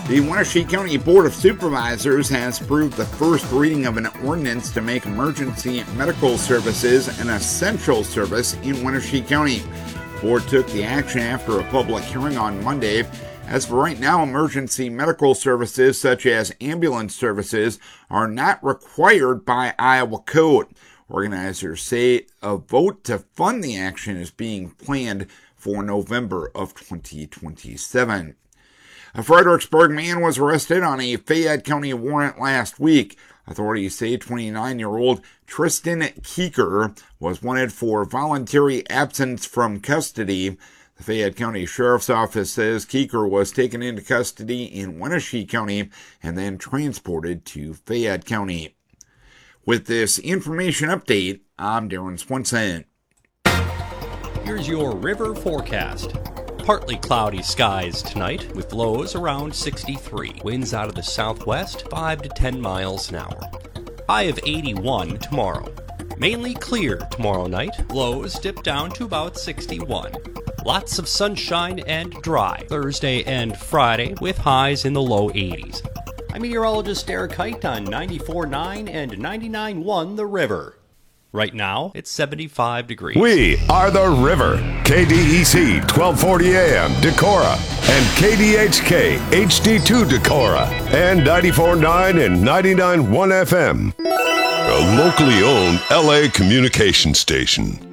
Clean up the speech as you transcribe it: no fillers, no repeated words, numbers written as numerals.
The Wenatchee County Board of Supervisors has approved the first reading of an ordinance to make emergency medical services an essential service in Wenatchee County. The board took the action after a public hearing on Monday. As for right now, emergency medical services such as ambulance services are not required by Iowa code. Organizers say a vote to fund the action is being planned for November of 2027. A Fredericksburg man was arrested on a Fayette County warrant last week. Authorities say 29-year-old Tristan Keeker was wanted for voluntary absence from custody. The Fayette County Sheriff's Office says Keeker was taken into custody in Wenatchee County and then transported to Fayette County. With this information update, I'm Darren Swenson. Here's your river forecast. Partly cloudy skies tonight with lows around 63. Winds out of the southwest 5 to 10 miles an hour. High of 81 tomorrow. Mainly clear tomorrow night. Lows dip down to about 61. Lots of sunshine and dry Thursday and Friday with highs in the low 80s. I'm meteorologist Eric Height on 94.9 and 99.1 The River. Right now, it's 75 degrees. We are The River. KDEC 1240 AM Decorah and KDHK HD2 Decorah and 94.9 and 99.1 FM. A locally owned LA communication station.